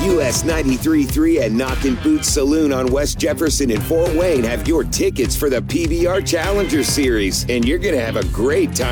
US 93.3 and Knockin' Boots Saloon on West Jefferson in Fort Wayne have your tickets for the PBR Challenger Series, and you're going to have a great time